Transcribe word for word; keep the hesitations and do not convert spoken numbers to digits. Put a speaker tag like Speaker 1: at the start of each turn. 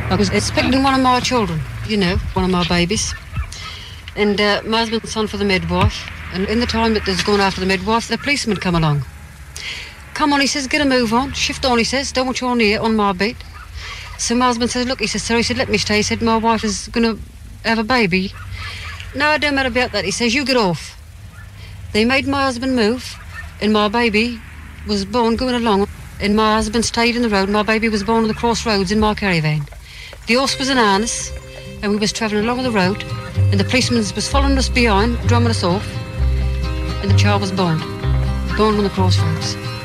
Speaker 1: I was expecting one of my children, you know, one of my babies. And uh, my husband's son for the midwife. And in the time that there's going after the midwife, the policeman come along. Come on, he says, get a move on. Shift on, he says. Don't want you on here, on my beat. So my husband says, look, he says, sir, he said, let me stay. He said, my wife is going to have a baby. No, it don't matter about that. He says, you get off. They made my husband move, and my baby was born going along. And my husband stayed in the road. My baby was born on the crossroads in my caravan. The horse was in harness, and we was travelling along the road, and the policeman was following us behind, drumming us off, and the child was born. Born on the crossroads.